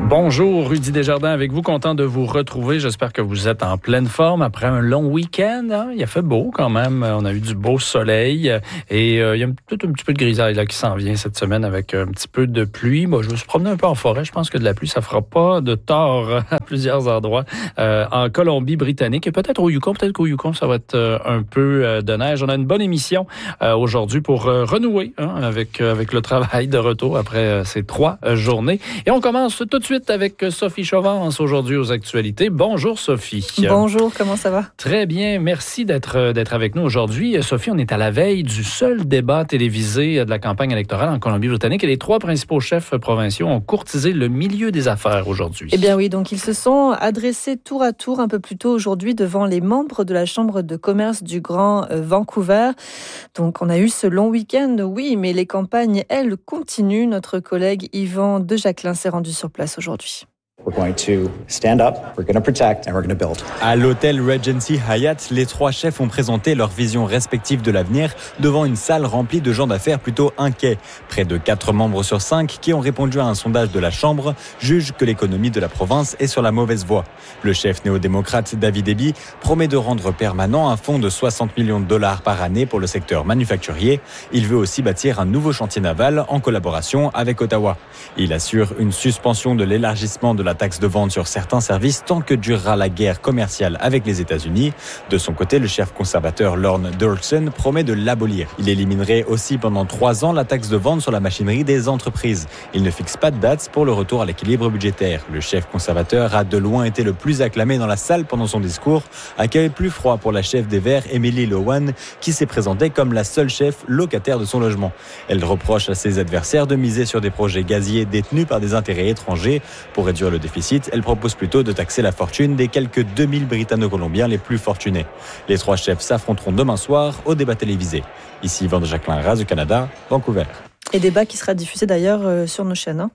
Bonjour, Rudy Desjardins avec vous, content de vous retrouver. J'espère que vous êtes en pleine forme après un long week-end. Hein? Il a fait beau quand même, on a eu du beau soleil et il y a peut-être un petit peu de grisaille là, qui s'en vient cette semaine avec un petit peu de pluie. Bon, je me suis promené un peu en forêt, je pense que de la pluie, ça fera pas de tort à plusieurs endroits en Colombie-Britannique et peut-être au Yukon. Peut-être qu'au Yukon, ça va être un peu de neige. On a une bonne émission aujourd'hui pour renouer avec le travail de retour après ces 3 journées. Et on commence tout de suite avec Sophie Chauvance aujourd'hui aux actualités. Bonjour Sophie. Bonjour, comment ça va? Très bien, merci d'être avec nous aujourd'hui. Sophie, on est à la veille du seul débat télévisé de la campagne électorale en Colombie-Britannique et les 3 principaux chefs provinciaux ont courtisé le milieu des affaires aujourd'hui. Eh bien oui, donc ils se sont adressés tour à tour un peu plus tôt aujourd'hui devant les membres de la Chambre de commerce du Grand Vancouver. Donc on a eu ce long week-end, oui, mais les campagnes, elles, continuent. Notre collègue Yvan Dejaclin s'est rendu sur place aujourd'hui. We're going to stand up, we're going to protect, and we're going to build. À l'hôtel Regency Hyatt, les 3 chefs ont présenté leur vision respective de l'avenir devant une salle remplie de gens d'affaires plutôt inquiets. Près de 4 membres sur 5 qui ont répondu à un sondage de la Chambre jugent que l'économie de la province est sur la mauvaise voie. Le chef néo-démocrate David Eby promet de rendre permanent un fonds de 60 millions de dollars par année pour le secteur manufacturier. Il veut aussi bâtir un nouveau chantier naval en collaboration avec Ottawa. Il assure une suspension de l'élargissement de la taxe de vente sur certains services tant que durera la guerre commerciale avec les États-Unis. De son côté, le chef conservateur Lorne Doerksen promet de l'abolir. Il éliminerait aussi pendant 3 ans la taxe de vente sur la machinerie des entreprises. Il ne fixe pas de date pour le retour à l'équilibre budgétaire. Le chef conservateur a de loin été le plus acclamé dans la salle pendant son discours. Accueil plus froid pour la chef des Verts, Emily Lowan, qui s'est présentée comme la seule chef locataire de son logement. Elle reproche à ses adversaires de miser sur des projets gaziers détenus par des intérêts étrangers. Pour réduire le déficit, elle propose plutôt de taxer la fortune des quelques 2000 Britanno-Colombiens les plus fortunés. Les 3 chefs s'affronteront demain soir au débat télévisé. Ici Yvan Dejaclin, Radio-Canada, Vancouver. Et débat qui sera diffusé d'ailleurs sur nos chaînes.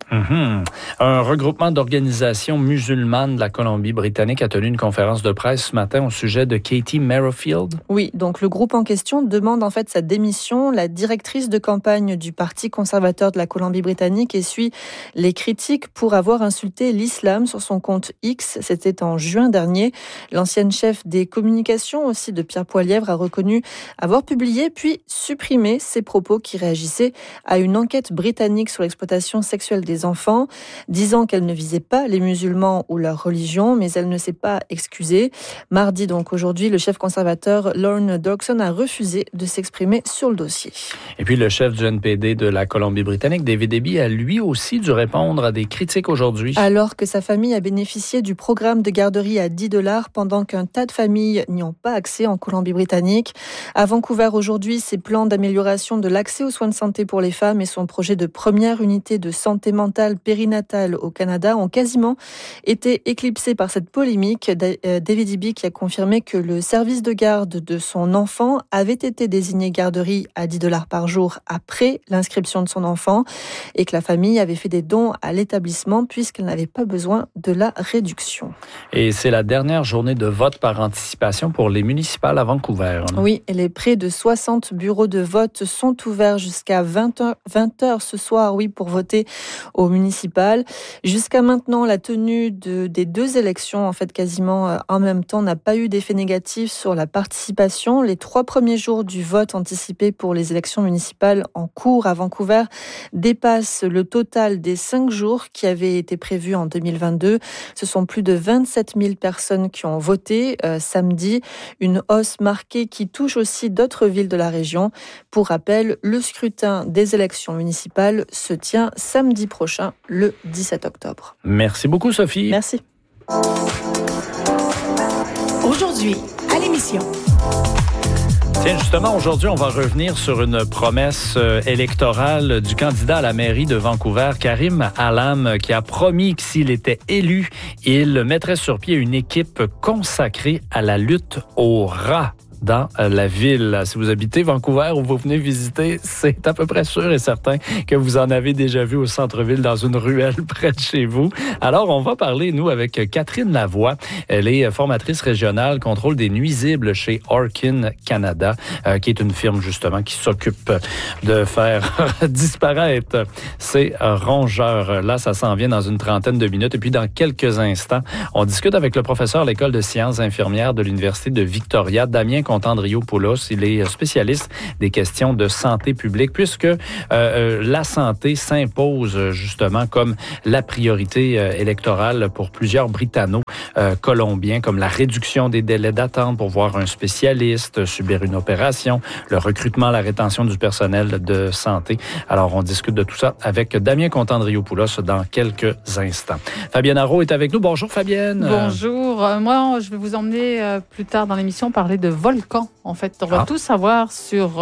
Un regroupement d'organisations musulmanes de la Colombie-Britannique a tenu une conférence de presse ce matin au sujet de Katie Merrifield. Oui, donc le groupe en question demande en fait sa démission. La directrice de campagne du Parti conservateur de la Colombie-Britannique essuie les critiques pour avoir insulté l'islam sur son compte X. C'était en juin dernier. L'ancienne chef des communications aussi de Pierre Poilievre a reconnu avoir publié puis supprimé ses propos qui réagissaient à une enquête britannique sur l'exploitation sexuelle des enfants, disant qu'elle ne visait pas les musulmans ou leur religion, mais elle ne s'est pas excusée. Mardi, donc aujourd'hui, le chef conservateur Lorne Doerksen a refusé de s'exprimer sur le dossier. Et puis le chef du NPD de la Colombie-Britannique, David Eby, a lui aussi dû répondre à des critiques aujourd'hui. Alors que sa famille a bénéficié du programme de garderie à $10 pendant qu'un tas de familles n'y ont pas accès en Colombie-Britannique. À Vancouver aujourd'hui, ses plans d'amélioration de l'accès aux soins de santé pour les femmes et son projet de première unité de santé mentale périnatale au Canada ont quasiment été éclipsés par cette polémique. David Eby qui a confirmé que le service de garde de son enfant avait été désigné garderie à $10 par jour après l'inscription de son enfant et que la famille avait fait des dons à l'établissement puisqu'elle n'avait pas besoin de la réduction. Et c'est la dernière journée de vote par anticipation pour les municipales à Vancouver. Oui, et les près de 60 bureaux de vote sont ouverts jusqu'à 20h ce soir, oui, pour voter au municipal. Jusqu'à maintenant, la tenue des 2 élections, en fait, quasiment en même temps, n'a pas eu d'effet négatif sur la participation. Les 3 premiers jours du vote anticipé pour les élections municipales en cours à Vancouver dépassent le total des 5 jours qui avaient été prévus en 2022. Ce sont plus de 27 000 personnes qui ont voté samedi. Une hausse marquée qui touche aussi d'autres villes de la région. Pour rappel, le scrutin des élections municipales se tient samedi prochain, le 17 octobre. Merci beaucoup, Sophie. Merci. Aujourd'hui, à l'émission. Tiens, justement, aujourd'hui, on va revenir sur une promesse électorale du candidat à la mairie de Vancouver, Karim Hallam, qui a promis que s'il était élu, il mettrait sur pied une équipe consacrée à la lutte aux rats dans la ville. Si vous habitez Vancouver ou vous venez visiter, c'est à peu près sûr et certain que vous en avez déjà vu au centre-ville dans une ruelle près de chez vous. Alors, on va parler, nous, avec Catherine Lavoie. Elle est formatrice régionale contrôle des nuisibles chez Orkin Canada, qui est une firme, justement, qui s'occupe de faire disparaître ces rongeurs. Là, ça s'en vient dans une trentaine de minutes. Et puis, dans quelques instants, on discute avec le professeur à l'École de sciences infirmières de l'Université de Victoria, Damien Contandrio-Poulos. Il est spécialiste des questions de santé publique, puisque la santé s'impose justement comme la priorité électorale pour plusieurs Britanno-colombiens, comme la réduction des délais d'attente pour voir un spécialiste, subir une opération, le recrutement, la rétention du personnel de santé. Alors, on discute de tout ça avec Damien Contandrio-Poulos dans quelques instants. Fabienne Arrault est avec nous. Bonjour, Fabienne. Bonjour. Moi, je vais vous emmener plus tard dans l'émission parler de volcans. En fait, on va tout savoir sur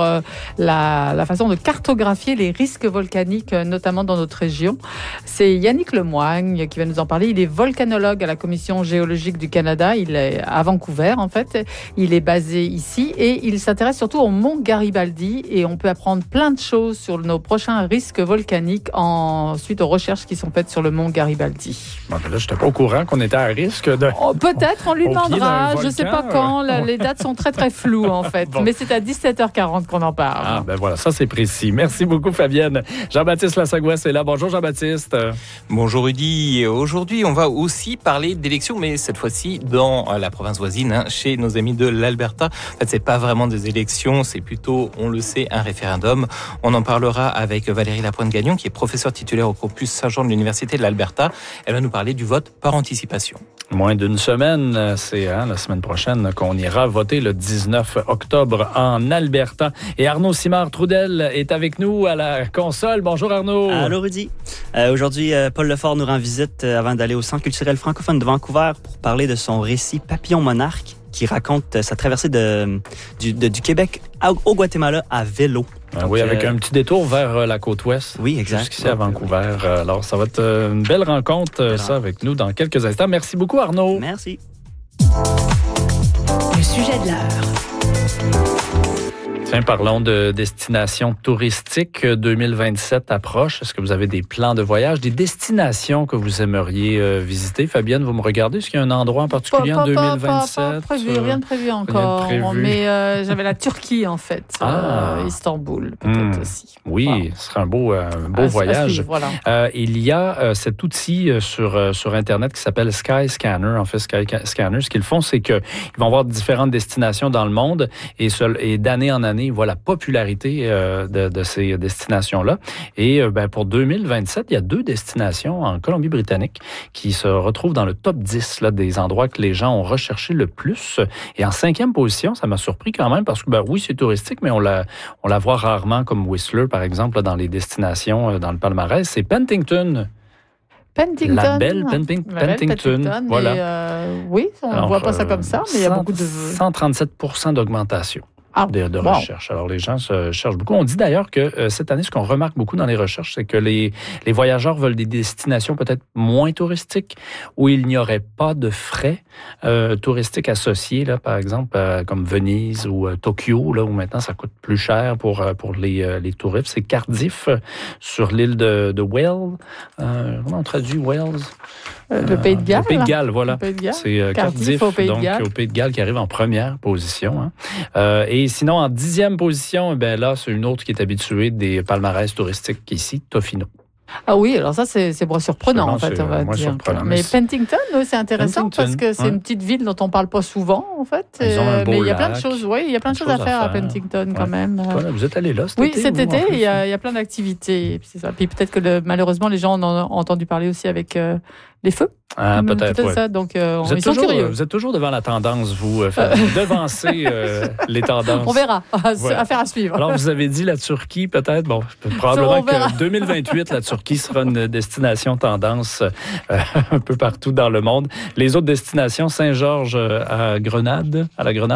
la façon de cartographier les risques volcaniques, notamment dans notre région. C'est Yannick Lemoigne qui va nous en parler. Il est volcanologue à la Commission géologique du Canada. Il est à Vancouver, en fait. Il est basé ici et il s'intéresse surtout au mont Garibaldi. Et on peut apprendre plein de choses sur nos prochains risques volcaniques suite aux recherches qui sont faites sur le mont Garibaldi. Bon, ben là, je n'étais pas au courant qu'on était à risque de... Peut-être, on lui demandera. Je ne sais pas quand. Les dates sont très, très floues, en fait. Bon. Mais c'est à 17h40 qu'on en parle. Ah, ben voilà, ça c'est précis. Merci beaucoup, Fabienne. Jean-Baptiste Lassagouès est là. Bonjour, Jean-Baptiste. Bonjour, Rudy. Aujourd'hui, on va aussi parler d'élections, mais cette fois-ci dans la province voisine, chez nos amis de l'Alberta. En fait, c'est pas vraiment des élections, c'est plutôt, on le sait, un référendum. On en parlera avec Valérie Lapointe-Gagnon, qui est professeure titulaire au campus Saint-Jean de l'Université de l'Alberta. Elle va nous parler du vote par anticipation. Moins d'une semaine, c'est la semaine prochaine qu'on ira voter le 19 octobre en Alberta. Et Arnaud Simard-Trudel est avec nous à la console. Bonjour Arnaud. Allô Rudy. Aujourd'hui, Paul Lefort nous rend visite avant d'aller au Centre culturel francophone de Vancouver pour parler de son récit Papillon monarque qui raconte sa traversée du Québec au Guatemala à vélo. Donc, oui, avec un petit détour vers la côte ouest. Oui, exact. Jusqu'ici à Vancouver. Alors, ça va être une belle rencontre, ça, avec nous dans quelques instants. Merci beaucoup, Arnaud. Merci. Le sujet de l'heure. Tiens, parlons de destinations touristiques. 2027 approche. Est-ce que vous avez des plans de voyage, des destinations que vous aimeriez visiter? Fabienne, vous me regardez? Est-ce qu'il y a un endroit en particulier en 2027? Pas prévu, rien de prévu encore. Mais j'avais la Turquie, en fait. Istanbul, peut-être aussi. Oui, ce serait un beau voyage. Suivre, voilà. Il y a cet outil sur Internet qui s'appelle Skyscanner. En fait, Skyscanner, ce qu'ils font, c'est qu'ils vont avoir différentes destinations dans le monde et d'année en année, voit la popularité de ces destinations-là. Et pour 2027, il y a 2 destinations en Colombie-Britannique qui se retrouvent dans le top 10 là, des endroits que les gens ont recherché le plus. Et en 5e position, ça m'a surpris quand même parce que, oui, c'est touristique, mais on la voit rarement comme Whistler, par exemple, là, dans les destinations dans le palmarès. C'est Penticton. La belle Penticton. Voilà. Oui, on ne voit pas ça comme ça, mais il y a beaucoup de... 137% d'augmentation. De recherche. Alors, les gens se cherchent beaucoup. On dit d'ailleurs que cette année, ce qu'on remarque beaucoup dans les recherches, c'est que les voyageurs veulent des destinations peut-être moins touristiques, où il n'y aurait pas de frais touristiques associés, là, par exemple, comme Venise ou Tokyo, là, où maintenant ça coûte plus cher pour les touristes. C'est Cardiff, sur l'île de Wales. Comment on traduit Wales? Le Pays de Galles. Le Pays de Galles, voilà. C'est Cardiff, au Pays de Galles. Au Pays de Galles, qui arrive en première position. Et sinon, en 10e position, là, c'est une autre qui est habituée des palmarès touristiques ici, Tofino. Ah oui, alors ça, c'est moins surprenant, en fait, on va dire. Surprenant, mais Penticton, c'est intéressant parce que c'est une petite ville dont on ne parle pas souvent, en fait. Ils ont un beau mais il y a lac, plein de choses, il y a plein de choses à faire à Penticton, quand même. Voilà, vous êtes allé là cet été? Oui, cet été, il y a plein d'activités. C'est ça. Puis peut-être que malheureusement, les gens en ont entendu parler aussi avec les feux. Ah, peut-être, ça. Donc, ils sont curieux. Vous êtes toujours devant la tendance, vous devancez les tendances. On verra. Affaire à suivre. Alors, vous avez dit la Turquie, peut-être. Bon, probablement que 2028, la Turquie sera une destination tendance un peu partout dans le monde. Les autres destinations, Saint-Georges à Grenada.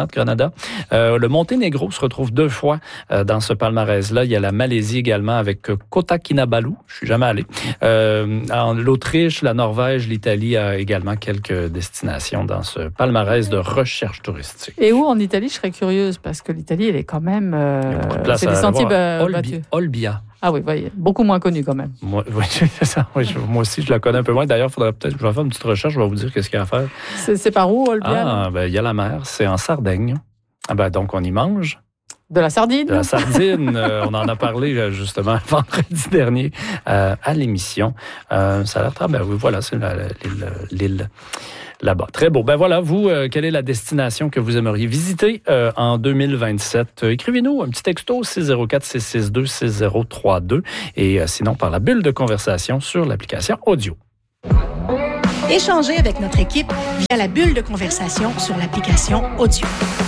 Le Monténégro se retrouve 2 fois dans ce palmarès-là. Il y a la Malaisie également avec Kota Kinabalu. Je suis jamais allé. L'Autriche, la Norvège, Norvège, l'Italie a également quelques destinations dans ce palmarès de recherche touristique. Et où en Italie, je serais curieuse, parce que l'Italie, elle est quand même... c'est des sentiers battus. Olbia. Ah oui, voyez, beaucoup moins connue quand même. Moi aussi, je la connais un peu moins. D'ailleurs, il faudrait peut-être, je vais faire une petite recherche, je vais vous dire qu'est-ce qu'il y a à faire. C'est par où, Olbia? Il y a la mer, c'est en Sardaigne. Donc, on y mange. De la sardine? De la sardine. On en a parlé justement vendredi dernier à l'émission. Ça a l'air très bien. Oui, voilà, c'est l'île là-bas. Très beau. Voilà, vous, quelle est la destination que vous aimeriez visiter en 2027? Écrivez-nous un petit texto 604-662-6032 et sinon par la bulle de conversation sur l'application audio. Échangez avec notre équipe via la bulle de conversation sur l'application audio.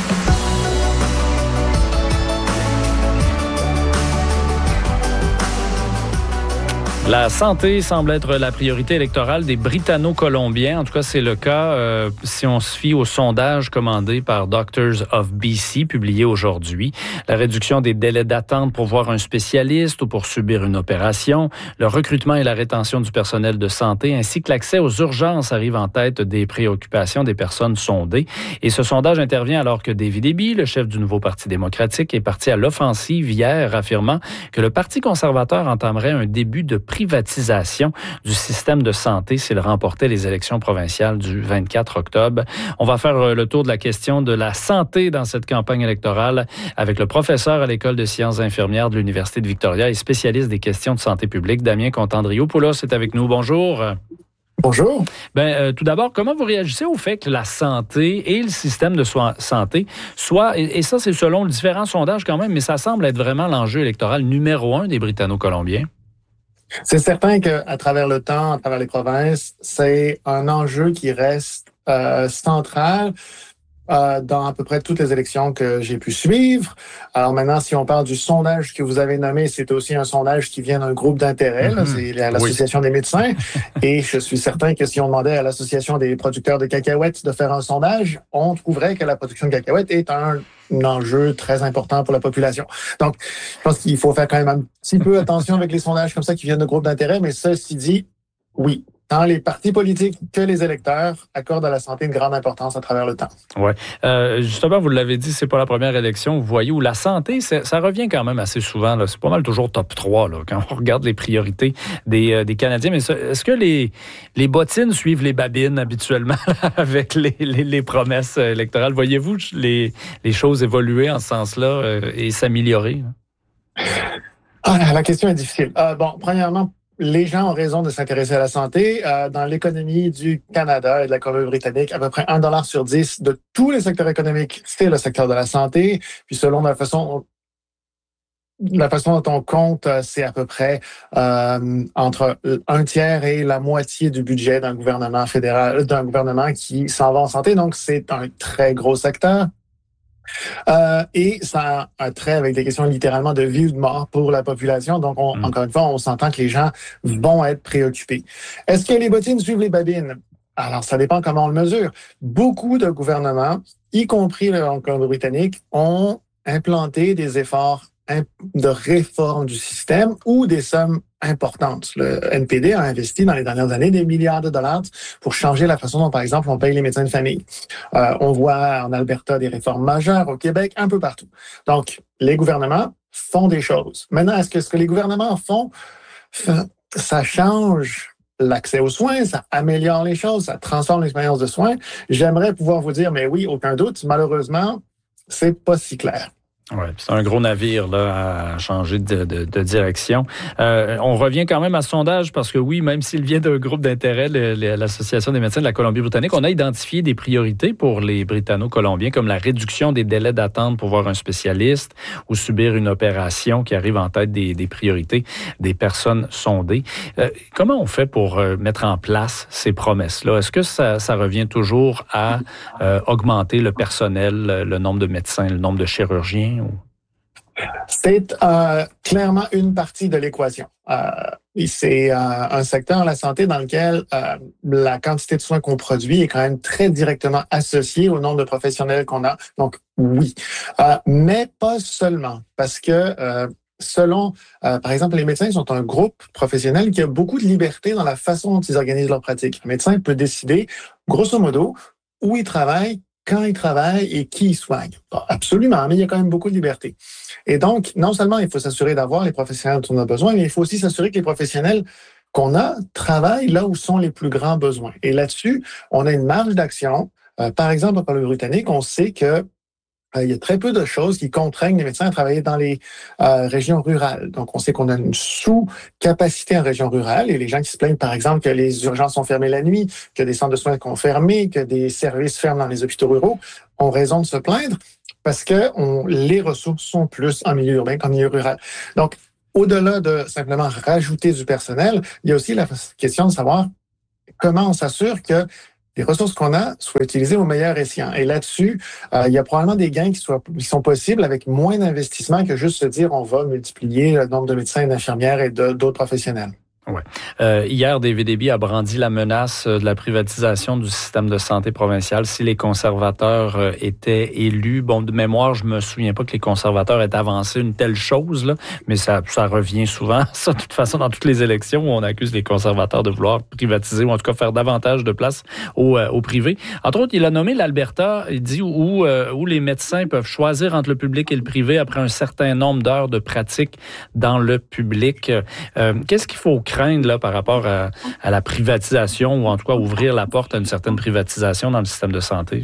La santé semble être la priorité électorale des Britanno-Colombiens. En tout cas, c'est le cas si on se fie au sondage commandé par Doctors of BC, publié aujourd'hui. La réduction des délais d'attente pour voir un spécialiste ou pour subir une opération, le recrutement et la rétention du personnel de santé, ainsi que l'accès aux urgences arrivent en tête des préoccupations des personnes sondées. Et ce sondage intervient alors que David Eby, le chef du nouveau Parti démocratique, est parti à l'offensive hier, affirmant que le Parti conservateur entamerait un début de privatisation du système de santé s'il remportait les élections provinciales du 24 octobre. On va faire le tour de la question de la santé dans cette campagne électorale avec le professeur à l'École de sciences infirmières de l'Université de Victoria et spécialiste des questions de santé publique, Damien Contandriopoulos est avec nous. Bonjour. Bonjour. Tout d'abord, comment vous réagissez au fait que la santé et le système de santé soient, et ça c'est selon différents sondages quand même, mais ça semble être vraiment l'enjeu électoral numéro 1 des Britanno-Colombiens? C'est certain qu'à travers le temps, à travers les provinces, c'est un enjeu qui reste central dans à peu près toutes les élections que j'ai pu suivre. Alors maintenant, si on parle du sondage que vous avez nommé, c'est aussi un sondage qui vient d'un groupe d'intérêt, c'est l'Association des médecins. Et je suis certain que si on demandait à l'Association des producteurs de cacahuètes de faire un sondage, on trouverait que la production de cacahuètes est un enjeu très important pour la population. Donc, je pense qu'il faut faire quand même un petit peu attention avec les sondages comme ça qui viennent de groupes d'intérêt, mais ceci dit, oui, tant les partis politiques que les électeurs accordent à la santé une grande importance à travers le temps. Oui. Justement, vous l'avez dit, c'est pas la première élection, vous voyez, où la santé, ça revient quand même assez souvent. Là. C'est pas mal toujours top 3 là, quand on regarde les priorités des Canadiens. Mais est-ce que les bottines suivent les babines habituellement avec les promesses électorales? Voyez-vous les choses évoluer en ce sens-là et s'améliorer? La question est difficile. Premièrement, les gens ont raison de s'intéresser à la santé. Dans l'économie du Canada et de la Colombie-Britannique, à peu près 1$ sur 10 de tous les secteurs économiques, c'est le secteur de la santé. Puis selon la façon dont on compte, c'est à peu près entre un tiers et la moitié du budget d'un gouvernement fédéral, d'un gouvernement qui s'en va en santé. Donc, c'est un très gros secteur. Et ça a un trait avec des questions littéralement de vie ou de mort pour la population. Donc, encore une fois, on s'entend que les gens vont être préoccupés. Est-ce que les bottines suivent les babines? Alors, ça dépend comment on le mesure. Beaucoup de gouvernements, y compris le Colombie-Britannique, ont implanté des efforts de réforme du système ou des sommes importantes. Le NPD a investi dans les dernières années des milliards de dollars pour changer la façon dont, par exemple, on paye les médecins de famille. On voit en Alberta des réformes majeures, au Québec, un peu partout. Donc, les gouvernements font des choses. Maintenant, est-ce que ce que les gouvernements font, ça change l'accès aux soins, ça améliore les choses, ça transforme l'expérience de soins? J'aimerais pouvoir vous dire, mais oui, aucun doute. Malheureusement, c'est pas si clair. Oui, c'est un gros navire là, à changer de direction. On revient quand même à ce sondage parce que oui, même s'il vient d'un groupe d'intérêt, l'Association des médecins de la Colombie-Britannique, on a identifié des priorités pour les Britanno-Colombiens comme la réduction des délais d'attente pour voir un spécialiste ou subir une opération qui arrive en tête des priorités des personnes sondées. Comment on fait pour mettre en place ces promesses-là? Est-ce que ça revient toujours à augmenter le personnel, le nombre de médecins, le nombre de chirurgiens? C'est clairement une partie de l'équation. C'est un secteur, la santé, dans lequel la quantité de soins qu'on produit est quand même très directement associée au nombre de professionnels qu'on a. Donc, oui. Mais pas seulement, parce que selon, par exemple, les médecins sont un groupe professionnel qui a beaucoup de liberté dans la façon dont ils organisent leur pratique. Un médecin peut décider, grosso modo, où il travaille, quand il travaille et qui il soigne. Bon, absolument, mais il y a quand même beaucoup de liberté. Et donc, non seulement il faut s'assurer d'avoir les professionnels dont on a besoin, mais il faut aussi s'assurer que les professionnels qu'on a travaillent là où sont les plus grands besoins. Et là-dessus, on a une marge d'action. Par exemple, au Colombie-Britannique, on sait que il y a très peu de choses qui contraignent les médecins à travailler dans les régions rurales. Donc, on sait qu'on a une sous-capacité en région rurale et les gens qui se plaignent, par exemple, que les urgences sont fermées la nuit, que des centres de soins sont fermés, que des services ferment dans les hôpitaux ruraux, ont raison de se plaindre parce que les ressources sont plus en milieu urbain qu'en milieu rural. Donc, au-delà de simplement rajouter du personnel, il y a aussi la question de savoir comment on s'assure que les ressources qu'on a soient utilisées au meilleur escient. Et là-dessus, il y a probablement des gains qui sont possibles avec moins d'investissement que juste se dire on va multiplier le nombre de médecins et d'infirmières et d'autres professionnels. Ouais. Hier, David Eby a brandi la menace de la privatisation du système de santé provincial si les conservateurs étaient élus. Bon, de mémoire, je me souviens pas que les conservateurs aient avancé une telle chose, là, mais ça revient souvent. Ça, de toute façon, dans toutes les élections où on accuse les conservateurs de vouloir privatiser ou en tout cas faire davantage de place au privé. Entre autres, il a nommé l'Alberta, il dit où les médecins peuvent choisir entre le public et le privé après un certain nombre d'heures de pratique dans le public. Qu'est-ce qu'il faut craindre là, par rapport à la privatisation ou en tout cas ouvrir la porte à une certaine privatisation dans le système de santé?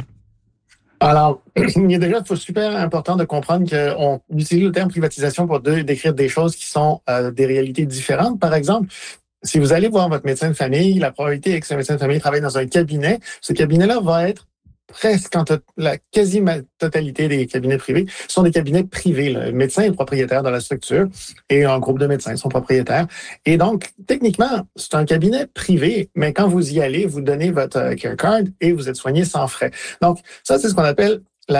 Alors, il est déjà super important de comprendre qu'on utilise le terme privatisation pour décrire des choses qui sont des réalités différentes. Par exemple, si vous allez voir votre médecin de famille, la probabilité est que ce médecin de famille travaille dans un cabinet. Ce cabinet-là va être presque la quasi-totalité des cabinets privés sont des cabinets privés. Le médecin est propriétaire de la structure et un groupe de médecins sont propriétaires. Et donc, techniquement, c'est un cabinet privé, mais quand vous y allez, vous donnez votre care card et vous êtes soigné sans frais. Donc, ça, c'est ce qu'on appelle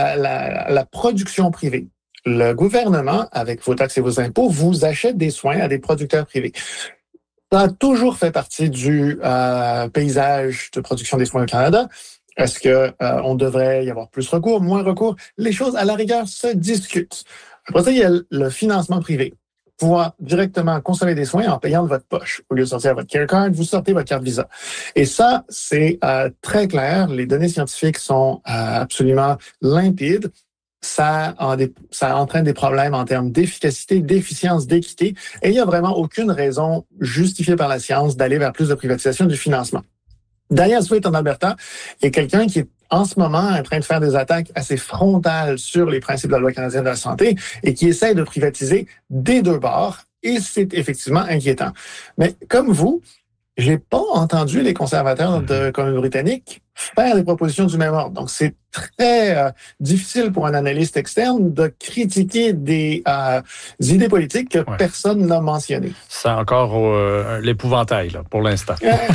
la production privée. Le gouvernement, avec vos taxes et vos impôts, vous achète des soins à des producteurs privés. Ça a toujours fait partie du paysage de production des soins au Canada. Est-ce que on devrait y avoir plus recours, moins recours? Les choses, à la rigueur, se discutent. Après ça, il y a le financement privé. Pouvoir directement consommer des soins en payant de votre poche. Au lieu de sortir votre care card, vous sortez votre carte Visa. Et ça, c'est très clair. Les données scientifiques sont absolument limpides. Ça entraîne des problèmes en termes d'efficacité, d'efficience, d'équité. Et il n'y a vraiment aucune raison justifiée par la science d'aller vers plus de privatisation du financement. Daniel Sweet en Alberta est quelqu'un qui est en ce moment en train de faire des attaques assez frontales sur les principes de la loi canadienne de la santé et qui essaie de privatiser des deux bords. Et c'est effectivement inquiétant. Mais comme vous, j'ai pas entendu les conservateurs de Colombie-Britannique faire des propositions du même ordre. Donc, c'est très difficile pour un analyste externe de critiquer des idées politiques que personne n'a mentionnées. C'est encore l'épouvantail, là, pour l'instant.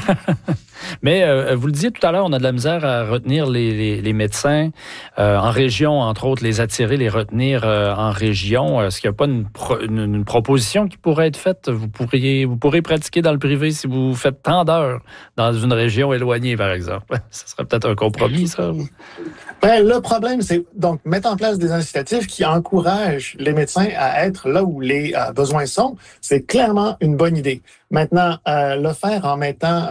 Mais vous le disiez tout à l'heure, on a de la misère à retenir les médecins en région, entre autres, les attirer, les retenir en région. Est-ce qu'il n'y a pas une proposition qui pourrait être faite? Vous pourrez pratiquer dans le privé si vous faites tant d'heures dans une région éloignée, par exemple. Ce serait peut-être un compromis, ça? Ben, le problème, c'est donc mettre en place des incitatifs qui encouragent les médecins à être là où les besoins sont. C'est clairement une bonne idée. Maintenant, le faire en mettant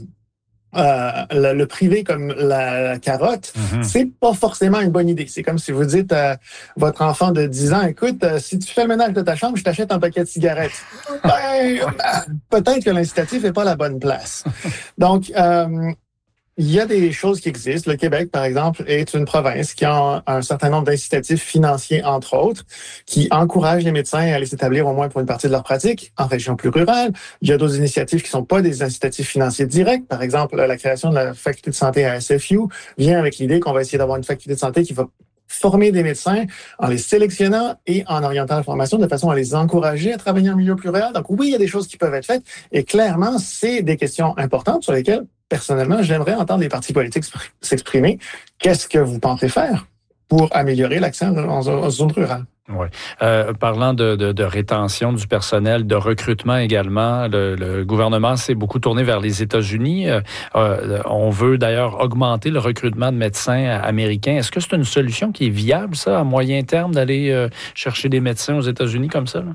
le privé comme la carotte, c'est pas forcément une bonne idée. C'est comme si vous dites à votre enfant de 10 ans, écoute, si tu fais le ménage de ta chambre, je t'achète un paquet de cigarettes. Peut-être que l'incitatif n'est pas la bonne place. Donc, il y a des choses qui existent. Le Québec, par exemple, est une province qui a un certain nombre d'incitatifs financiers, entre autres, qui encouragent les médecins à aller s'établir au moins pour une partie de leur pratique en région plus rurale. Il y a d'autres initiatives qui ne sont pas des incitatifs financiers directs. Par exemple, la création de la faculté de santé à SFU vient avec l'idée qu'on va essayer d'avoir une faculté de santé qui va former des médecins en les sélectionnant et en orientant la formation de façon à les encourager à travailler en milieu plus rural. Donc oui, il y a des choses qui peuvent être faites et clairement, c'est des questions importantes sur lesquelles personnellement, j'aimerais entendre les partis politiques s'exprimer. Qu'est-ce que vous pensez faire pour améliorer l'accès en zone rurale? Oui. Parlant de rétention du personnel, de recrutement également, le gouvernement s'est beaucoup tourné vers les États-Unis. On veut d'ailleurs augmenter le recrutement de médecins américains. Est-ce que c'est une solution qui est viable, ça, à moyen terme, d'aller chercher des médecins aux États-Unis comme ça, là?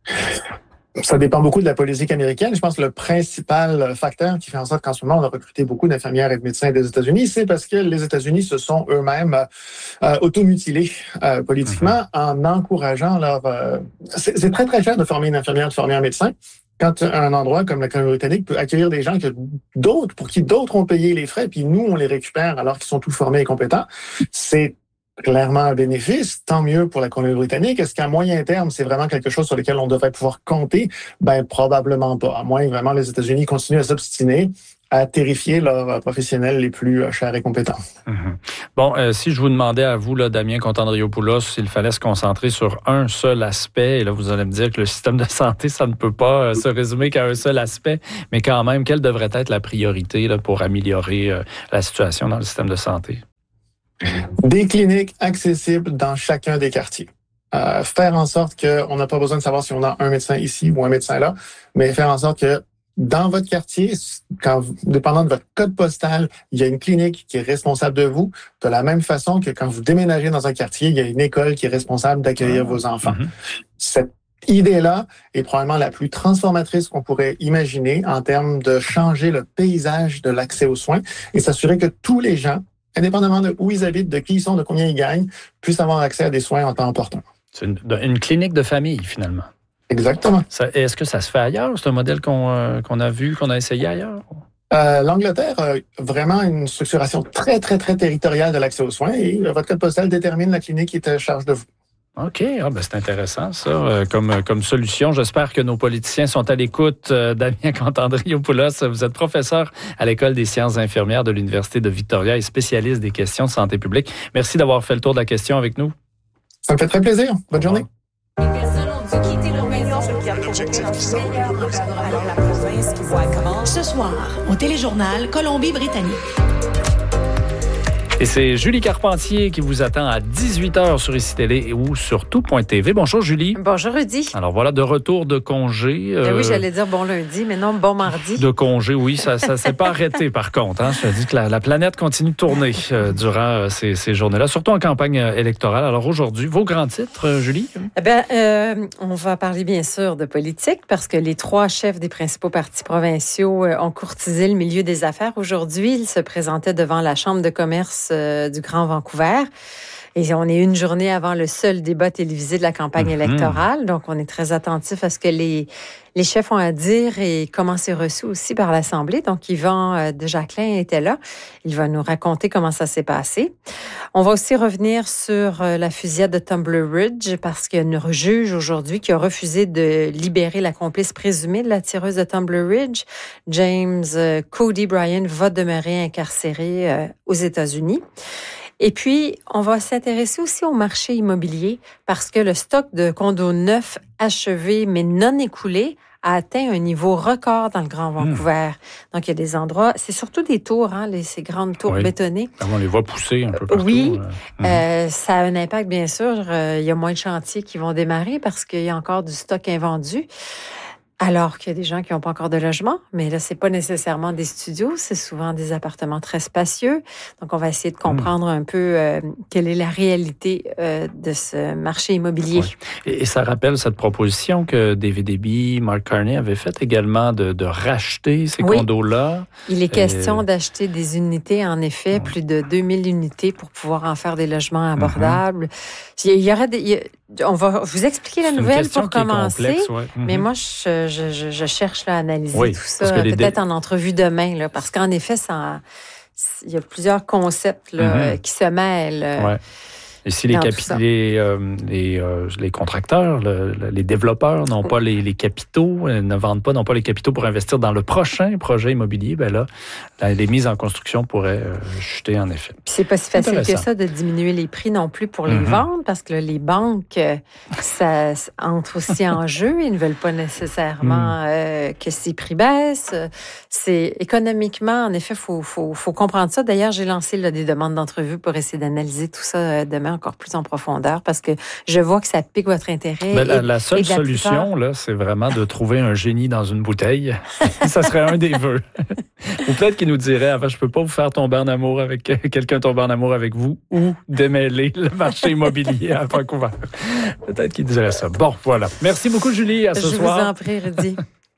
Ça dépend beaucoup de la politique américaine. Je pense que le principal facteur qui fait en sorte qu'en ce moment, on a recruté beaucoup d'infirmières et de médecins des États-Unis, c'est parce que les États-Unis se sont eux-mêmes automutilés politiquement en encourageant leur... C'est très, très cher de former une infirmière, de former un médecin. Quand un endroit comme la Colombie-Britannique peut accueillir des gens pour qui d'autres ont payé les frais, puis nous, on les récupère alors qu'ils sont tous formés et compétents, c'est clairement un bénéfice, tant mieux pour la Colombie-Britannique. Est-ce qu'à moyen terme, c'est vraiment quelque chose sur lequel on devrait pouvoir compter? Ben, probablement pas. À moins que vraiment les États-Unis continuent à s'obstiner à terrifier leurs professionnels les plus chers et compétents. Mm-hmm. Bon, si je vous demandais à vous, là, Damien Contandriopoulos, s'il fallait se concentrer sur un seul aspect, et là, vous allez me dire que le système de santé, ça ne peut pas se résumer qu'à un seul aspect, mais quand même, quelle devrait être la priorité là, pour améliorer la situation dans le système de santé? Des cliniques accessibles dans chacun des quartiers. Faire en sorte qu'on n'a pas besoin de savoir si on a un médecin ici ou un médecin là, mais faire en sorte que dans votre quartier, dépendant de votre code postal, il y a une clinique qui est responsable de vous, de la même façon que quand vous déménagez dans un quartier, il y a une école qui est responsable d'accueillir vos enfants. Mm-hmm. Cette idée-là est probablement la plus transformatrice qu'on pourrait imaginer en termes de changer le paysage de l'accès aux soins et s'assurer que tous les gens, indépendamment de où ils habitent, de qui ils sont, de combien ils gagnent, puissent avoir accès à des soins en temps opportun. C'est une clinique de famille, finalement. Exactement. Est-ce que ça se fait ailleurs? C'est un modèle qu'on a vu, qu'on a essayé ailleurs? L'Angleterre a vraiment une structuration très, très, très territoriale de l'accès aux soins et votre code postal détermine la clinique qui est à charge de vous. OK, c'est intéressant ça, comme solution. J'espère que nos politiciens sont à l'écoute. Damien Contandriopoulos, vous êtes professeur à l'École des sciences infirmières de l'Université de Victoria et spécialiste des questions de santé publique. Merci d'avoir fait le tour de la question avec nous. Ça me fait très plaisir. Bonne journée. Ce soir, au Téléjournal Colombie-Britannique. Et c'est Julie Carpentier qui vous attend à 18h sur ICI Télé ou sur tout.tv. Bonjour Julie. Bonjour Rudy. Alors voilà, de retour de congé. Oui, j'allais dire bon lundi, mais non, bon mardi. De congé, oui, ça s'est pas arrêté par contre. Je te dis que la planète continue de tourner durant ces journées-là, surtout en campagne électorale. Alors aujourd'hui, vos grands titres, Julie? On va parler bien sûr de politique parce que les 3 chefs des principaux partis provinciaux ont courtisé le milieu des affaires. Aujourd'hui, ils se présentaient devant la Chambre de commerce du Grand Vancouver. Et on est une journée avant le seul débat télévisé de la campagne électorale. Donc, on est très attentif à ce que les chefs ont à dire et comment c'est reçu aussi par l'Assemblée. Donc, Yvan de Jacquelin était là. Il va nous raconter comment ça s'est passé. On va aussi revenir sur la fusillade de Tumbler Ridge parce qu'il y a une juge aujourd'hui qui a refusé de libérer la complice présumée de la tireuse de Tumbler Ridge. James Cody Bryan va demeurer incarcéré aux États-Unis. Et puis, on va s'intéresser aussi au marché immobilier parce que le stock de condos neufs achevés mais non écoulés a atteint un niveau record dans le Grand Vancouver. Donc, il y a des endroits, c'est surtout des tours, ces grandes tours bétonnées. On les voit pousser un peu partout. Oui, ça a un impact, bien sûr. Il y a moins de chantiers qui vont démarrer parce qu'il y a encore du stock invendu. Alors qu'il y a des gens qui n'ont pas encore de logement, mais là, c'est pas nécessairement des studios, c'est souvent des appartements très spacieux. Donc, on va essayer de comprendre un peu quelle est la réalité de ce marché immobilier. Oui. Et ça rappelle cette proposition que David Eby, Mark Carney avaient faite également de racheter ces condos-là. Il est question d'acheter des unités, en effet, plus de 2000 unités pour pouvoir en faire des logements abordables. Il y aurait on va vous expliquer la nouvelle pour commencer, mais moi, je cherche à analyser tout ça, peut-être en entrevue demain, là, parce qu'en effet, il y a plusieurs concepts là, qui se mêlent. Et si les contracteurs, les développeurs n'ont pas les capitaux, ne vendent pas, n'ont pas les capitaux pour investir dans le prochain projet immobilier, ben là, les mises en construction pourraient chuter en effet. Puis c'est pas si facile que ça de diminuer les prix non plus pour les vendre, parce que là, les banques, ça entre aussi en jeu. Ils ne veulent pas nécessairement que ces prix baissent. C'est économiquement, en effet, faut comprendre ça. D'ailleurs, j'ai lancé des demandes d'entrevue pour essayer d'analyser tout ça demain. encore plus en profondeur parce que je vois que ça pique votre intérêt. La seule solution, là, c'est vraiment de trouver un génie dans une bouteille. Ça serait un des vœux. Ou peut-être qu'il nous dirait, enfin, je peux pas vous faire tomber en amour avec quelqu'un tomber en amour avec vous ou démêler le marché immobilier à Vancouver. Peut-être qu'il dirait ça. Bon, voilà. Merci beaucoup, Julie. À ce soir. Je vous en prie, Rudy.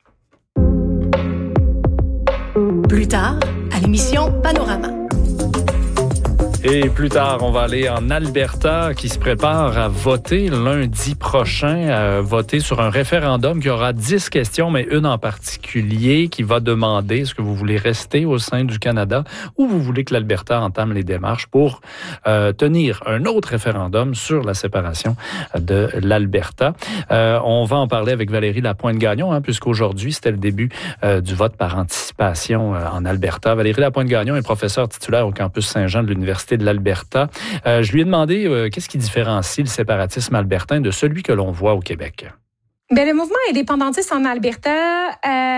Plus tard, à l'émission Panorama. Et plus tard, on va aller en Alberta qui se prépare à voter lundi prochain, à voter sur un référendum qui aura 10 questions, mais une en particulier qui va demander est-ce que vous voulez rester au sein du Canada ou vous voulez que l'Alberta entame les démarches pour tenir un autre référendum sur la séparation de l'Alberta. On va en parler avec Valérie Lapointe-Gagnon, puisqu'aujourd'hui, c'était le début du vote par anticipation en Alberta. Valérie Lapointe-Gagnon est professeure titulaire au campus Saint-Jean de l'Université de l'Alberta. Je lui ai demandé qu'est-ce qui différencie le séparatisme albertain de celui que l'on voit au Québec. Le mouvement indépendantiste en Alberta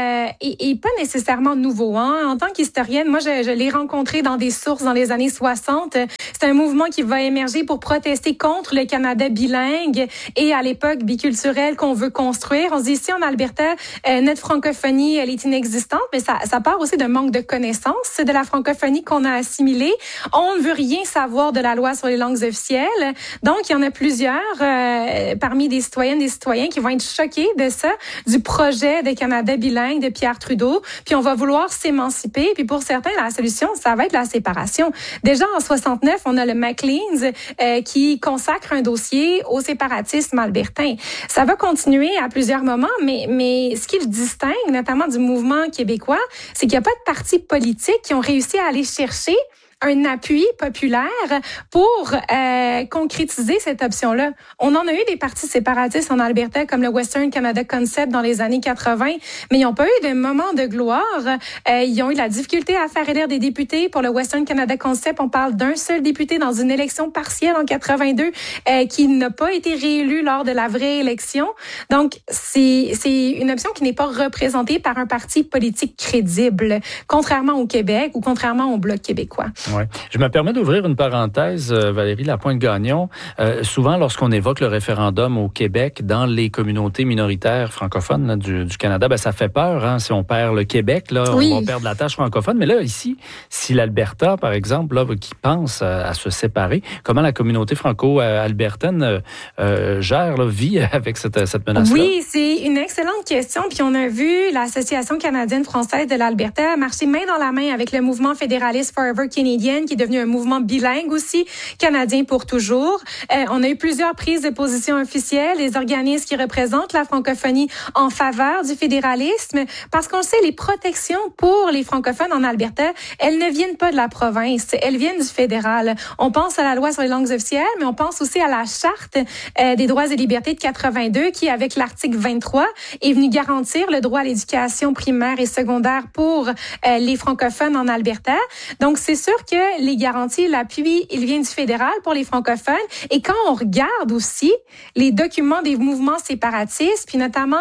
est pas nécessairement nouveau. En tant qu'historienne, moi, je l'ai rencontré dans des sources dans les années 60. C'est un mouvement qui va émerger pour protester contre le Canada bilingue et à l'époque biculturel qu'on veut construire. On se dit ici en Alberta, notre francophonie, elle est inexistante, mais ça part aussi d'un manque de connaissance de la francophonie qu'on a assimilée. On ne veut rien savoir de la loi sur les langues officielles. Donc, il y en a plusieurs parmi des citoyennes, des citoyens qui vont être choqués de ça, du projet de Canada bilingue de Pierre Trudeau. Puis on va vouloir s'émanciper. Puis pour certains, la solution, ça va être la séparation. Déjà en 69, on a le Maclean's qui consacre un dossier au séparatisme albertain. Ça va continuer à plusieurs moments, mais ce qui le distingue, notamment du mouvement québécois, c'est qu'il n'y a pas de partis politiques qui ont réussi à aller chercher un appui populaire pour concrétiser cette option-là. On en a eu des partis séparatistes en Alberta, comme le Western Canada Concept dans les années 80, mais ils n'ont pas eu de moment de gloire. Ils ont eu la difficulté à faire élire des députés. Pour le Western Canada Concept, on parle d'un seul député dans une élection partielle en 82 qui n'a pas été réélu lors de la vraie élection. Donc, c'est une option qui n'est pas représentée par un parti politique crédible, contrairement au Québec ou contrairement au Bloc québécois. Ouais. Je me permets d'ouvrir une parenthèse, Valérie Lapointe-Gagnon. Souvent, lorsqu'on évoque le référendum au Québec dans les communautés minoritaires francophones là, du Canada, ça fait peur. Si on perd le Québec, là, oui, on va perdre la tâche francophone. Mais là, ici, si l'Alberta, par exemple, là, qui pense à se séparer, comment la communauté franco-albertaine gère, vit avec cette menace-là? Oui, c'est une excellente question. Puis on a vu l'Association canadienne-française de l'Alberta marcher main dans la main avec le mouvement fédéraliste Forever Canadian, qui est devenu un mouvement bilingue aussi, canadien pour toujours. On a eu plusieurs prises de position officielles, des organismes qui représentent la francophonie en faveur du fédéralisme, parce qu'on le sait, les protections pour les francophones en Alberta, elles ne viennent pas de la province, elles viennent du fédéral. On pense à la loi sur les langues officielles, mais on pense aussi à la Charte des droits et libertés de 82, qui, avec l'article 23, est venue garantir le droit à l'éducation primaire et secondaire pour les francophones en Alberta. Donc, c'est sûr que les garanties, l'appui, il vient du fédéral pour les francophones. Et quand on regarde aussi les documents des mouvements séparatistes, puis notamment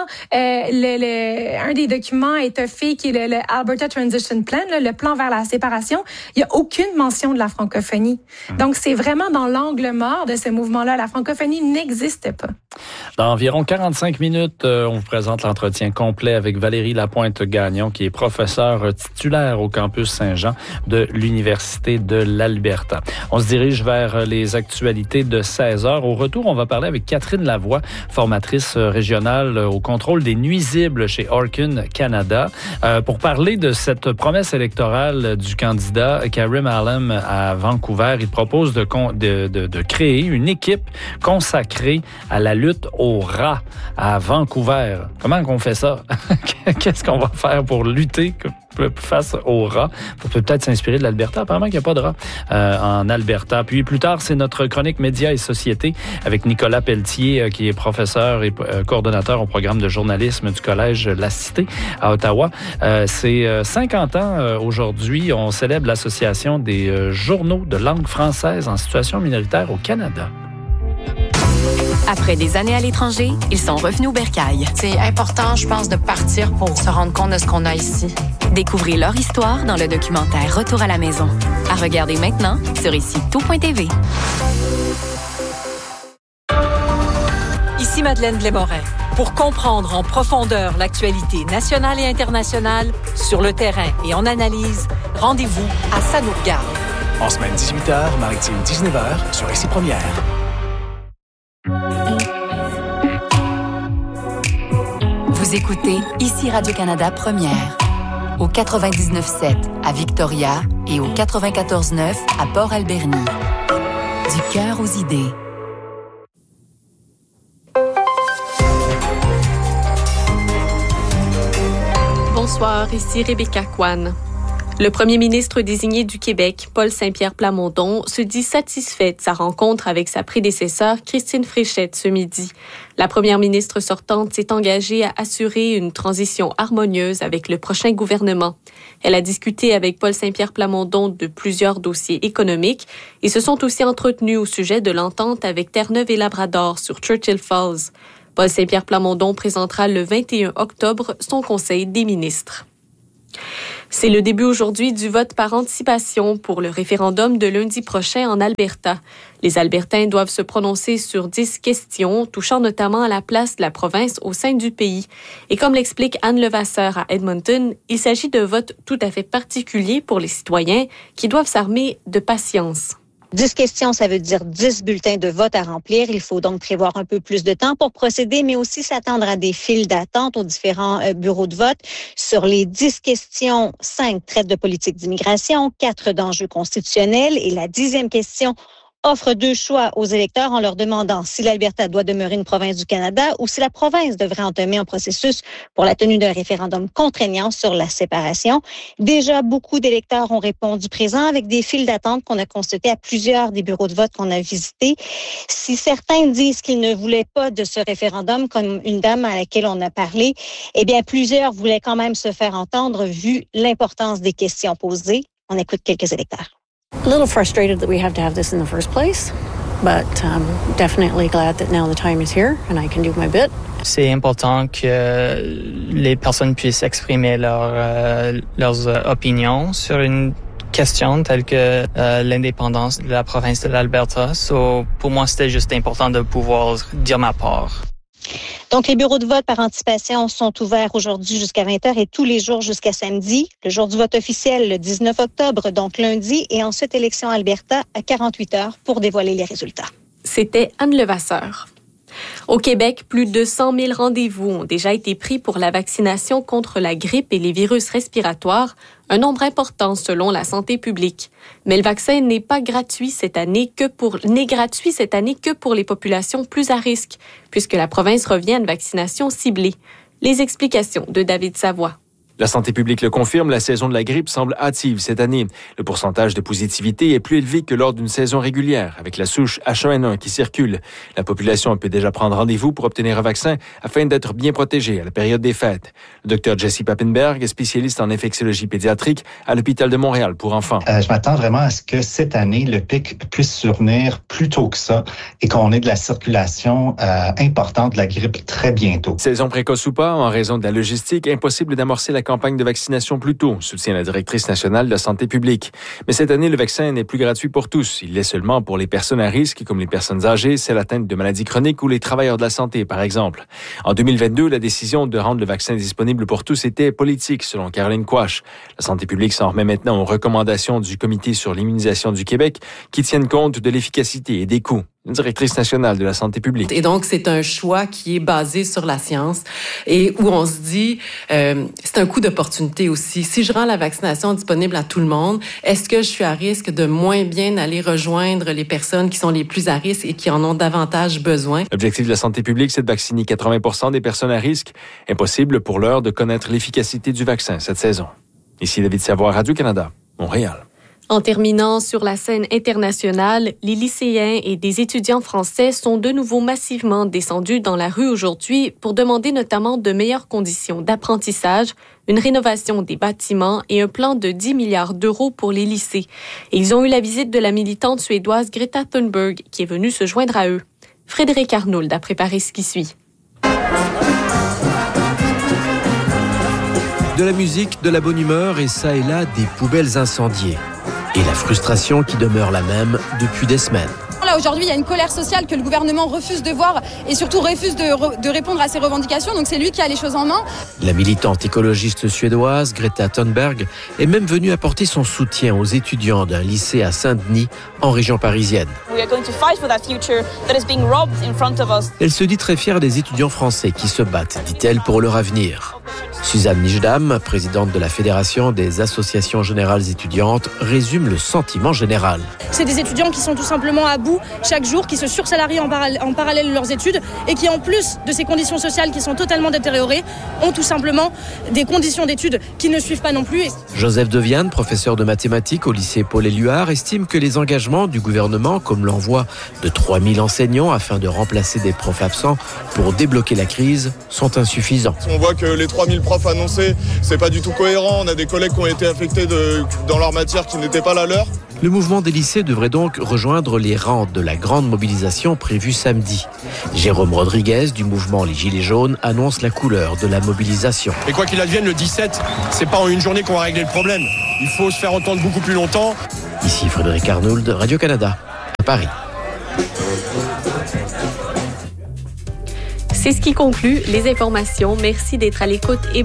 un des documents étoffés qui est le Alberta Transition Plan, le plan vers la séparation, il n'y a aucune mention de la francophonie. Donc, c'est vraiment dans l'angle mort de ce mouvement-là. La francophonie n'existe pas. Dans environ 45 minutes, on vous présente l'entretien complet avec Valérie Lapointe-Gagnon, qui est professeure titulaire au campus Saint-Jean de l'Université de l'Alberta. On se dirige vers les actualités de 16h. Au retour, on va parler avec Catherine Lavoie, formatrice régionale au contrôle des nuisibles chez Orkin Canada, pour parler de cette promesse électorale du candidat Karim Allen à Vancouver. Il propose de créer une équipe consacrée à la lutte aux rats à Vancouver. Comment on fait ça? Qu'est-ce qu'on va faire pour lutter face aux rats? Faut peut-être s'inspirer de l'Alberta. Apparemment qu'il n'y a pas de rats en Alberta. Puis plus tard, c'est notre chronique Médias et Société avec Nicolas Pelletier, qui est professeur et coordonnateur au programme de journalisme du Collège La Cité à Ottawa. C'est 50 ans aujourd'hui. On célèbre l'Association des journaux de langue française en situation minoritaire au Canada. Après des années à l'étranger, ils sont revenus au bercail. C'est important, je pense, de partir pour se rendre compte de ce qu'on a ici. Découvrez leur histoire dans le documentaire Retour à la maison. À regarder maintenant sur ici tout.tv. Ici Madeleine Blais-Morin. Pour comprendre en profondeur l'actualité nationale et internationale, sur le terrain et en analyse, rendez-vous à Ça nous regarde. En semaine 18h, maritime 19h, sur Ici Première. Vous écoutez Ici Radio-Canada Première. Au 99.7 à Victoria et au 94.9 à Port-Alberni. Du cœur aux idées. Bonsoir, ici Rebecca Kwan. Le premier ministre désigné du Québec, Paul Saint-Pierre Plamondon, se dit satisfait de sa rencontre avec sa prédécesseure, Christine Fréchette, ce midi. La première ministre sortante s'est engagée à assurer une transition harmonieuse avec le prochain gouvernement. Elle a discuté avec Paul Saint-Pierre Plamondon de plusieurs dossiers économiques et se sont aussi entretenus au sujet de l'entente avec Terre-Neuve et Labrador sur Churchill Falls. Paul Saint-Pierre Plamondon présentera le 21 octobre son conseil des ministres. C'est le début aujourd'hui du vote par anticipation pour le référendum de lundi prochain en Alberta. Les Albertains doivent se prononcer sur 10 questions, touchant notamment à la place de la province au sein du pays. Et comme l'explique Anne Levasseur à Edmonton, il s'agit d'un vote tout à fait particulier pour les citoyens qui doivent s'armer de patience. 10 questions, ça veut dire 10 bulletins de vote à remplir. Il faut donc prévoir un peu plus de temps pour procéder, mais aussi s'attendre à des files d'attente aux différents bureaux de vote. Sur les 10 questions, 5 traitent de politique d'immigration, 4 d'enjeux constitutionnels et la 10e question offre 2 choix aux électeurs en leur demandant si l'Alberta doit demeurer une province du Canada ou si la province devrait entamer un processus pour la tenue d'un référendum contraignant sur la séparation. Déjà, beaucoup d'électeurs ont répondu présent avec des files d'attente qu'on a constatées à plusieurs des bureaux de vote qu'on a visités. Si certains disent qu'ils ne voulaient pas de ce référendum, comme une dame à laquelle on a parlé, eh bien, plusieurs voulaient quand même se faire entendre vu l'importance des questions posées. On écoute quelques électeurs. A little frustrated that we have to have this in the first place, but definitely glad that now the time is here and I can do my bit. C'est important que les personnes puissent exprimer leurs opinions sur une question telle que l'indépendance de la province de l'Alberta. Pour moi, c'était juste important de pouvoir dire ma part. Donc, les bureaux de vote par anticipation sont ouverts aujourd'hui jusqu'à 20h et tous les jours jusqu'à samedi. Le jour du vote officiel, le 19 octobre, donc lundi, et ensuite élection Alberta à 48h pour dévoiler les résultats. C'était Anne Levasseur. Au Québec, plus de 100 000 rendez-vous ont déjà été pris pour la vaccination contre la grippe et les virus respiratoires, un nombre important selon la santé publique. Mais le vaccin n'est gratuit cette année que pour les populations plus à risque, puisque la province revient à une vaccination ciblée. Les explications de David Savoie. La santé publique le confirme, la saison de la grippe semble hâtive cette année. Le pourcentage de positivité est plus élevé que lors d'une saison régulière, avec la souche H1N1 qui circule. La population peut déjà prendre rendez-vous pour obtenir un vaccin afin d'être bien protégée à la période des fêtes. Le Dr Jesse Papenberg est spécialiste en infectiologie pédiatrique à l'hôpital de Montréal pour enfants. Je m'attends vraiment à ce que cette année, le pic puisse survenir plus tôt que ça et qu'on ait de la circulation importante de la grippe très bientôt. Saison précoce ou pas, en raison de la logistique, impossible d'amorcer la campagne de vaccination plus tôt, soutient la directrice nationale de la santé publique. Mais cette année, le vaccin n'est plus gratuit pour tous. Il l'est seulement pour les personnes à risque, comme les personnes âgées, celles atteintes de maladies chroniques ou les travailleurs de la santé, par exemple. En 2022, la décision de rendre le vaccin disponible pour tous était politique, selon Caroline Quach. La santé publique s'en remet maintenant aux recommandations du Comité sur l'immunisation du Québec, qui tiennent compte de l'efficacité et des coûts. Une directrice nationale de la santé publique. Et donc, c'est un choix qui est basé sur la science et où on se dit, c'est un coup d'opportunité aussi. Si je rends la vaccination disponible à tout le monde, est-ce que je suis à risque de moins bien aller rejoindre les personnes qui sont les plus à risque et qui en ont davantage besoin? L'objectif de la santé publique, c'est de vacciner 80% des personnes à risque. Impossible pour l'heure de connaître l'efficacité du vaccin cette saison. Ici David Savoie, Radio-Canada, Montréal. En terminant sur la scène internationale, les lycéens et des étudiants français sont de nouveau massivement descendus dans la rue aujourd'hui pour demander notamment de meilleures conditions d'apprentissage, une rénovation des bâtiments et un plan de 10 milliards d'euros pour les lycées. Et ils ont eu la visite de la militante suédoise Greta Thunberg qui est venue se joindre à eux. Frédéric Arnould a préparé ce qui suit. De la musique, de la bonne humeur et ça et là des poubelles incendiées. Et la frustration qui demeure la même depuis des semaines. La Voilà, aujourd'hui, il y a une colère sociale que le gouvernement refuse de voir et surtout refuse de répondre à ses revendications. Donc c'est lui qui a les choses en main. La militante écologiste suédoise Greta Thunberg est même venue apporter son soutien aux étudiants d'un lycée à Saint-Denis, en région parisienne. Elle se dit très fière des étudiants français qui se battent, dit-elle, pour leur avenir. Suzanne Nijdam, présidente de la Fédération des associations générales étudiantes, résume le sentiment général. C'est des étudiants qui sont tout simplement à bout chaque jour, qui se sursalarient en parallèle de leurs études et qui, en plus de ces conditions sociales qui sont totalement détériorées, ont tout simplement des conditions d'études qui ne suivent pas non plus. Joseph Deviane, professeur de mathématiques au lycée Paul-Éluard, estime que les engagements du gouvernement, comme l'envoi de 3000 enseignants afin de remplacer des profs absents pour débloquer la crise, sont insuffisants. On voit que les 3000 profs annoncés, c'est pas du tout cohérent. On a des collègues qui ont été affectés dans leur matière qui n'était pas la leur. Le mouvement des lycées devrait donc rejoindre les rangs de la grande mobilisation prévue samedi. Jérôme Rodriguez du mouvement Les Gilets jaunes annonce la couleur de la mobilisation. Et quoi qu'il advienne, le 17, c'est pas en une journée qu'on va régler le problème. Il faut se faire entendre beaucoup plus longtemps. Ici Frédéric Arnould, Radio-Canada, à Paris. C'est ce qui conclut les informations. Merci d'être à l'écoute et